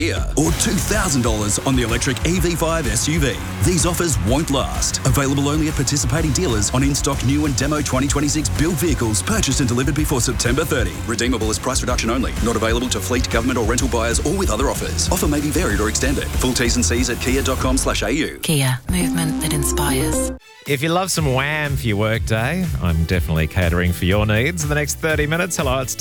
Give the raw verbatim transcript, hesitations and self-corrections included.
Here, or two thousand dollars on the electric E V five S U V. These offers won't last. Available only at participating dealers on in-stock new and demo twenty twenty-six built vehicles purchased and delivered before September thirtieth. Redeemable as price reduction only. Not available to fleet, government or rental buyers or with other offers. Offer may be varied or extended. Full T's and C's at kia dot com slash a u. Kia, movement that inspires. If you love some wham for your workday, I'm definitely catering for your needs. In the next thirty minutes, hello, it's